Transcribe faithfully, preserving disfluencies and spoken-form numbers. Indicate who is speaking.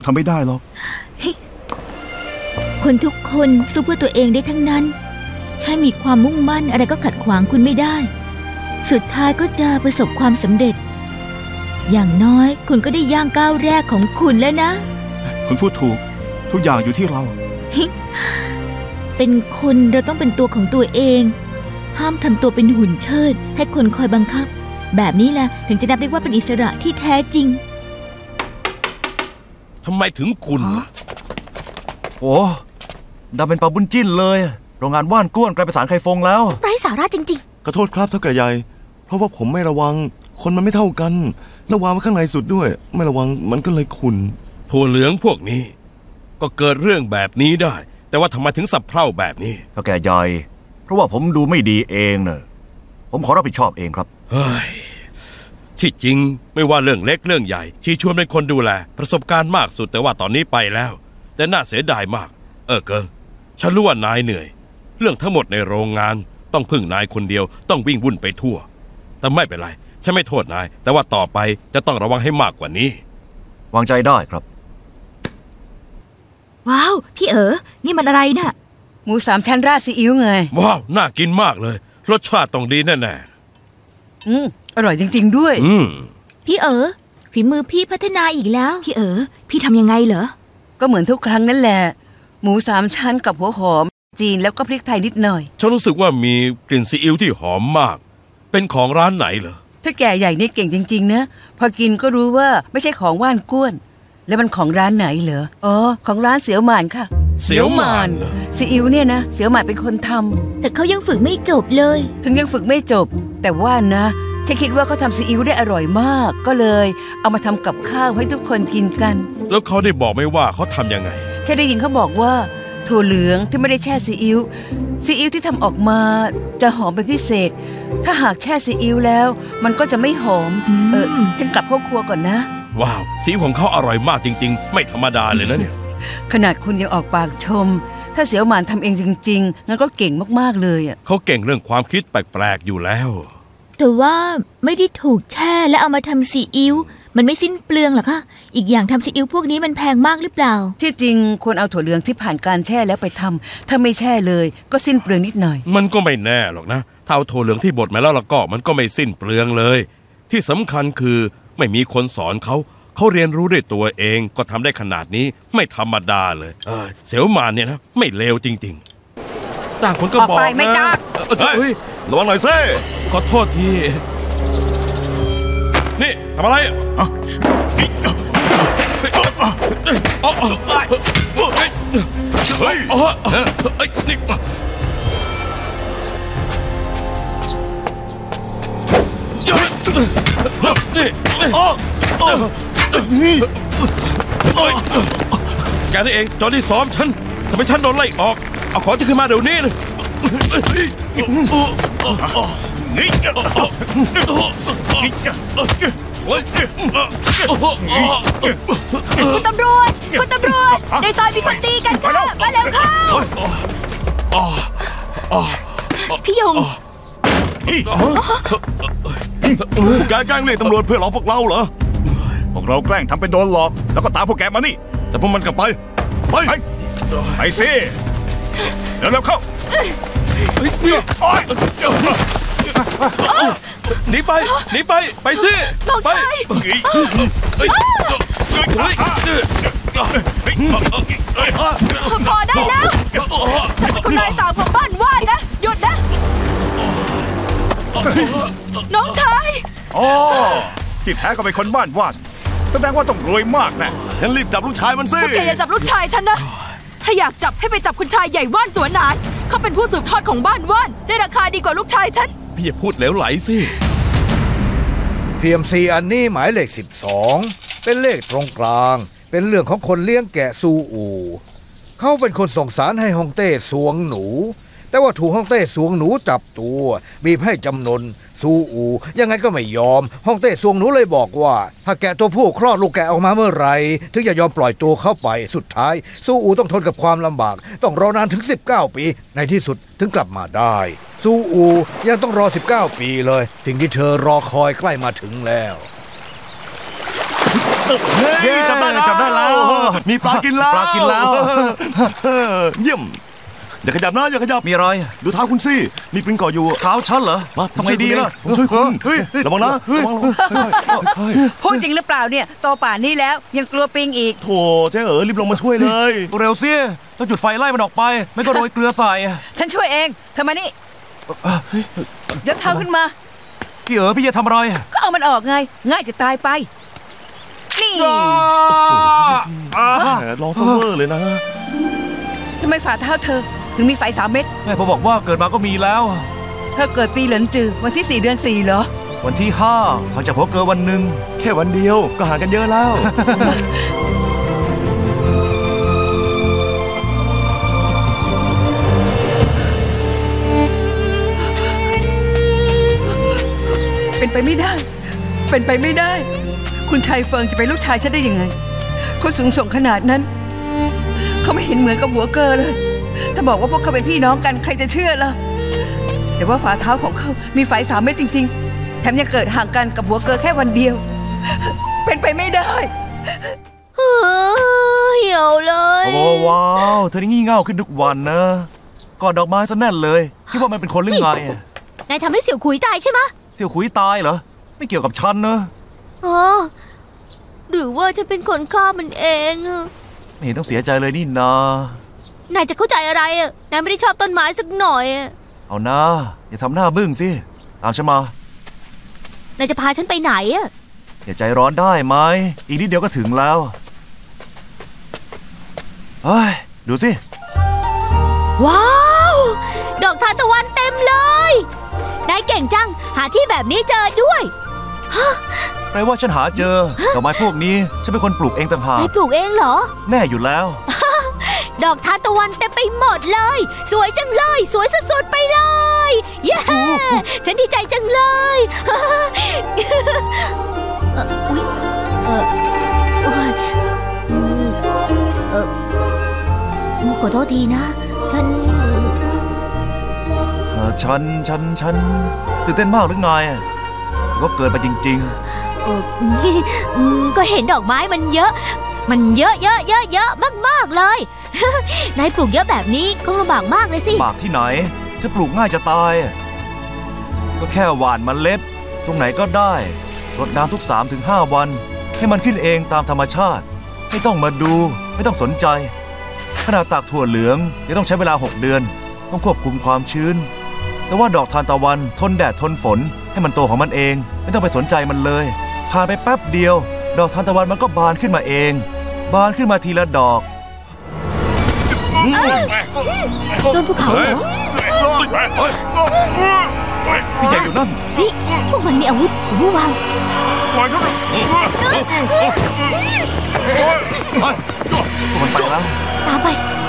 Speaker 1: ทำไม่ได้หรอก
Speaker 2: คนทุกคนสู้เพื่อตัวเองได้ทั้งนั้นแค่มีความมุ่งมั่นอะไรก็ขัดขวางคุณไม่ได้สุดท้ายก็จะประสบความสำเร็จอย่างน้อยคุณก็ได้ย่างก้าวแรกของคุณแล้วนะ
Speaker 1: คุณพูดถูกทุกอย่างอยู่ที่เรา
Speaker 2: เป็นคนเราต้องเป็นตัวของตัวเองห้ามทำตัวเป็นหุ่นเชิดให้คนคอยบังคับแบบนี้แหละถึงจะนับได้ว่าเป็นอิสระที่แท้จริง
Speaker 3: ทำไมถึงคุณล่ะ
Speaker 4: โอ้ดำเป็นปลาบุญจิ้นเลยโรงงานว่านก้วนกลายเป็นสารไข่ฟงแล้ว
Speaker 2: ไร้สาระจริง
Speaker 5: ๆขอโทษครับเท่าแก่ใหญ่เพราะว่าผมไม่ระวังคนมันไม่เท่ากันระวังไว้ข้างในสุดด้วยไม่ระวังมันก็เลยขุ่น
Speaker 3: ถั่วเหลืองพวกนี้ก็เกิดเรื่องแบบนี้ได้แต่ว่าทำไมถึงสับเพร่าแบบนี้
Speaker 4: เท่าแก่ใหญ่เพราะว่าผมดูไม่ดีเองเนอะผมขอรับผิดชอบเองครับ
Speaker 3: เฮ้ยที่จริงไม่ว่าเรื่องเล็กเรื่องใหญ่ชีชวนเป็นคนดูแลประสบการณ์มากสุดแต่ว่าตอนนี้ไปแล้วแต่น่าเสียดายมากเออเกินฉันรู้ว่านายเหนื่อยเรื่องทั้งหมดในโรงงานต้องพึ่งนายคนเดียวต้องวิ่งวุ่นไปทั่วแต่ไม่เป็นไรฉันไม่โทษนายแต่ว่าต่อไปจะต้องระวังให้มากกว่านี้
Speaker 4: วางใจได้ครับ
Speaker 2: ว้าวพี่เอ๋อนี่มันอะไรน่ะ
Speaker 6: หมูสามชั้นราดซีอิ๊วไง
Speaker 3: ว้าวน่ากินมากเลยรสชาติต้องดีแน่
Speaker 6: ๆอืมอร่อยจริงๆด้วย
Speaker 3: อืม
Speaker 2: พี่เอ๋อฝีมือพี่พัฒนาอีกแล้วพี่เอ๋อพี่ทำยังไงเหรอ
Speaker 6: ก็เหมือนทุกครั้งนั่นแหละหมูสามชั้นกับหัวหอมจีนแล้วก็พริกไทยนิดหน่อย
Speaker 3: ฉันรู้สึกว่ามีกลิ่นซีอิ๊วที่หอมมากเป็นของร้านไหนเหรอ
Speaker 6: ถ้าแก่ใหญ่นี่เก่งจริงๆนะพอกินก็รู้ว่าไม่ใช่ของว่านก้วนแล้วมันของร้านไหนเหรออ๋อของร้านเสี่ยวหม่านค่ะ
Speaker 3: เสี่ยวหม่าน
Speaker 6: ซีอิ๊วเนี่ยนะเสี่ยวหม่านเป็นคนทำ
Speaker 2: แต่เขายังฝึกไม่จบเลย
Speaker 6: ถึงยังฝึกไม่จบแต่ว่านะฉันคิดว่าเขาทำซีอิ๊วได้อร่อยมากก็เลยเอามาทำกับข้าวให้ทุกคนกินกัน
Speaker 3: แล้วเขาได้บอกไหมว่าเขาทำยังไง
Speaker 6: แค่ได้ยินเขาบอกว่าถั่วเหลืองที่ไม่ได้แช่ซีอิ๊วซีอิ๊วที่ทำออกมาจะหอมเป็นพิเศษถ้าหากแช่ซีอิ๊วแล้วมันก็จะไม่หอมเออฉันกลับเข้าครัวก่อนนะ
Speaker 3: ว้าวซีอิ๊วของเขาอร่อยมากจริงๆไม่ธรรมดาเลยนะเนี่ย
Speaker 6: ขนาดคุณยังออกปากชมถ้าเสี่ยวหม่านทำเองจริงๆงั้นก็เก่งมากๆเลยอ่ะ
Speaker 3: เขาเก่งเรื่องความคิดแปลกๆอยู่แล้ว
Speaker 2: แต่ว่าไม่ได้ถูกแช่และเอามาทำซีอิ๊วมันไม่สิ้นเปลืองหรอคะอีกอย่างทำซีอิ๊วพวกนี้มันแพงมากหรือเปล่า
Speaker 6: ที่จริงควรเอาถั่วเหลืองที่ผ่านการแช่แล้วไปทำถ้าไม่แช่เลยก็สิ้นเปลืองนิดหน่อย
Speaker 3: มันก็ไม่แน่หรอกนะถ้าเอาถั่วเหลืองที่บดมาแล้วละก็มันก็ไม่สิ้นเปลืองเลยที่สำคัญคือไม่มีคนสอนเขาเขาเรียนรู้ด้วยตัวเองก็ทำได้ขนาดนี้ไม่ธรรมดาเลยเออเสี่ยวหม่านเนี่ยนะไม่เลวจริงๆต่างคนก็บอกนะ
Speaker 6: ไม่จ้า
Speaker 5: เฮ้ยระวังหน่อยซิ
Speaker 3: ขอโทษทีนี่ทำอะไรอ่ะเฮ้ยเฮ้ยนี่นี่แกนี่เองจอนี่ซ้อมฉันทำไมฉันโดนไล่ออกเอาของจะขึ้นมาเดี๋ยวนี้เลย
Speaker 2: คุณตำรวจคุณตำรวจในซอยมีคนตีกันค่ะมาเร็วเข้าพี่ยง
Speaker 5: แกแกล้งเรียกตำรวจเพื่อหลอกพวกเราเหรอพวกเราแกล้งทำเป็นโดนหลอกแล้วก็ตามพวกแกมานี่แต่พวกมันกลับไปไปไปสิเร็วๆเข้า
Speaker 3: หนีไปหนีไปไปสิ
Speaker 2: ไปพอได้แล้วฉันเป็นคนนายสาวของบ้านว่านนะหยุดนะน้องชาย
Speaker 5: อ๋อที่แท้ก็เป็นคนบ้านว่านแสดงว่าต้องรวยมากแน่งั้นรีบจับลูกชายมันสิ
Speaker 2: พวกแกอย่าจับลูกชายฉันนะถ้าอยากจับให้ไปจับคุณชายใหญ่ว่านสวนหนานเขาเป็นผู้สืบทอดของบ้านว่านได้ราคาดีกว่าลูกชายฉัน
Speaker 3: พี่อย่าพูดเหลวไหลสิ
Speaker 7: เทียมซีอันนี้หมายเลขสิบสองเป็นเลขตรงกลางเป็นเรื่องของคนเลี้ยงแกะซูอูเขาเป็นคนส่งสารให้ฮ่องเต้สวงหนูแต่ว่าถูกฮ่องเต้สวงหนูจับตัวบีบให้จำนนซูอูยังไงก็ไม่ยอมฮ่องเต้สวงหนูเลยบอกว่าถ้าแกะตัวผู้คลอดลูกแกะออกมาเมื่อไหร่ถึงจะยอมปล่อยตัวเข้าไปสุดท้ายซูอูต้องทนกับความลำบากต้องรอนานถึงสิบเก้าปีในที่สุดถึงกลับมาได้ซูอูยังต้องรอสิบเก้าปีเลยสิ่งที่เธอรอคอยใกล้มาถึงแล้ว
Speaker 5: เย้จับได้แล้ว
Speaker 4: จับได้แล้ว
Speaker 5: มีปลากินแล้ว
Speaker 4: ปลากินแล้ว
Speaker 5: เออเยี่ยมอย่าขยับนะอย่าขยับ
Speaker 4: มีอะไร
Speaker 5: ดูเท้าคุณสิมีปริงเกาะอยู่
Speaker 4: เท้าฉันเหรอ
Speaker 5: มา
Speaker 4: ทำไงดีล่ะ
Speaker 5: ผมช่วยคุณ
Speaker 4: เฮ้ย
Speaker 5: ระวังนะระวังระวัง
Speaker 6: พูดจริงหรือเปล่าเนี่ยโตป่านนี้แล้วยังกลัวปิงอีก
Speaker 5: โถเจ๊เอ๋อรีบลงมาช่วยเลย
Speaker 4: เร็วสิต้องจุดไฟไล่มันออกไป ไม่ก็โรยเกลือใส่
Speaker 6: ฉันช่วยเองเธอมานี่ยกเท้าขึ้นมา
Speaker 4: พี่เอ๋อพี่จะทำอะไร
Speaker 6: ก็เอามันออกไง ง่ายจะตายไป นี่
Speaker 4: อ่า
Speaker 5: แหมลองเฟอร์เลยนะ
Speaker 6: ทำไมฝ่าเท้าเธอ ถึงมีไฟสามเม็ด
Speaker 4: แม่ผมบอกว่าเกิดมาก็มีแล้ว
Speaker 6: เธอเกิดปีเหลินจือวันที่สี่เดือนสี่เหรอ
Speaker 4: วันที่ห้าห่างจากหัวเกิดวันหนึ่ง
Speaker 5: แค่วันเดียวก็ห่างกันเยอะแล้ว
Speaker 6: เป็นไปไม่ได้ เป็นไปไม่ได้ คุณชายเฟิงจะเป็นลูกชายฉันได้ยังไงเขาสูงส่งขนาดนั้น เขาไม่เห็นเหมือนกับหัวเกอเลย ถ้าบอกว่าพวกเขาเป็นพี่น้องกันใครจะเชื่อล่ะ แต่ว่าฝ่าเท้าของเขามีไฟสามเม็ดจริงๆ แถมยังเกิดห่างกันกับหัวเกอแค่วันเดียว เป็นไปไม่ได้
Speaker 2: เฮ้ยเหี่ยวเลย
Speaker 4: โอ้ว้าวเธอนี่งี่เง่าขึ้นทุกวันนะกอดดอกไม้ซะแน่นเลยคิดว่ามันเป็นคนหรือไง
Speaker 2: นายทำให้เสี่ยวขุยตายใช่ไหมะ
Speaker 4: เสี่ยวขุยตายเหรอไม่เกี่ยวกับฉันนะ
Speaker 2: อ๋อหรือว่าจะเป็นคนฆ่ามันเองอะ
Speaker 4: ไม่เห็นต้องเสียใจเลยนี่นาน
Speaker 2: ายจะเข้าใจอะไรอะนายไม่ได้ชอบต้นไม้สักหน่อยอะ
Speaker 4: เอานะอย่าทำหน้าบึ้งสิตามฉันมาน
Speaker 2: ายจะพาฉันไปไหนอะ
Speaker 4: อย่าใจร้อนได้ไหมอีกนิดเดียวก็ถึงแล้วเฮ้ยดูสิ
Speaker 2: ว้าวดอกทานตะวันเต็มเลยนายเก่งจังหาที่แบบนี้เจอด้วย
Speaker 4: แปลว่าฉันหาเจอดอกไม้พวกนี้ฉันเป็นคนปลูกเองต่างหาก
Speaker 2: นายปลูกเองเหรอ
Speaker 4: แน่อยู่แล้ว
Speaker 2: ดอกทานตะวันเต็มไปหมดเลย สวยจังเลย สวยสุดๆไปเลย เย้ ฉันดีใจจังเลย เอ่ออุ๊ยเอ่อโอ๊ยอืมเอ่อขอโทษทีนะ ฉัน
Speaker 4: เอ่อฉันฉันฉันตื่นเต้นมากหรือไงก็เกินไปจริง
Speaker 2: เอ่ออืมก็เห็นดอกไม้มันเยอะ มันเยอะเยอะเยอะเยอะมากๆเลย นายปลูกเยอะแบบนี้คงลำบากมากเลยสิ
Speaker 4: ๆปากที่ไหนฉันปลูกง่ายจะตาย ก็แค่หว่านเมล็ด ตรงไหนก็ได้รดน้ำทุก สามถึงห้า วัน ให้มันขึ้นเองตามธรรมชาติ ไม่ต้องมาดู ไม่ต้องสนใจ ขนาดตากถั่วเหลืองยังต้องใช้เวลา หก เดือน ต้องควบคุมความชื้น แต่ว่าดอกทานตะวันทนแดดทนฝน ให้มันโตของมันเอง ไม่ต้องไปสนใจมันเลยผ่านไปแป๊บเดียว ดอกทานตะวันมันก็บานขึ้นมาเอง บานขึ้นมาทีละดอก
Speaker 2: โดนภูเขาเหรอ
Speaker 4: พี่ใหญ่อยู่นั่น
Speaker 2: นี่พวกมันมีอาวุธผู้วาง
Speaker 4: พวกมันไปแล้ว
Speaker 2: ตามไป